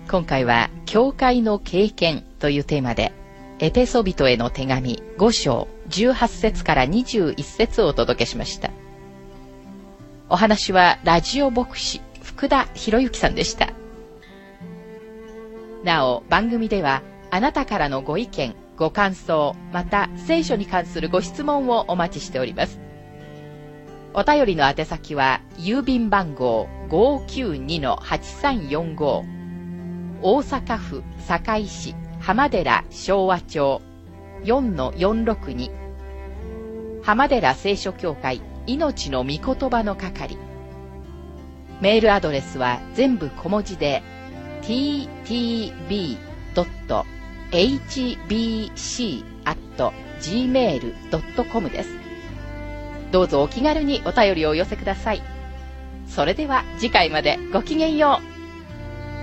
今回は教会の経験というテーマでエペソビトへの手紙5章18節から21節をお届けしました。お話はラジオ牧師福田博之さんでした。なお番組ではあなたからのご意見ご感想また聖書に関するご質問をお待ちしております。お便りの宛先は郵便番号 592-8345 大阪府堺市浜寺昭和町 4-462 浜寺聖書協会命の御言葉の係。メールアドレスは全部小文字で ttb.hbc@gmail.com です。どうぞお気軽にお便りをお寄せください。それでは次回までごきげんよう。